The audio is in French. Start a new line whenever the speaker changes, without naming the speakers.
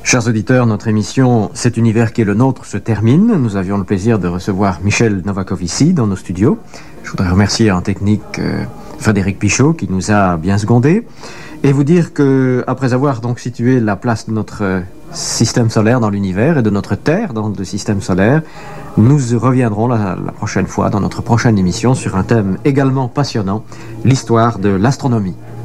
Chers auditeurs, notre émission Cet univers qui est le nôtre se termine. Nous avions le plaisir de recevoir Michel Novakov ici dans nos studios. Je voudrais remercier en technique Frédéric Pichot qui nous a bien secondé et vous dire que après avoir donc situé la place de notre système solaire dans l'univers et de notre Terre dans le système solaire, nous reviendrons la prochaine fois dans notre prochaine émission sur un thème également passionnant, l'histoire de l'astronomie.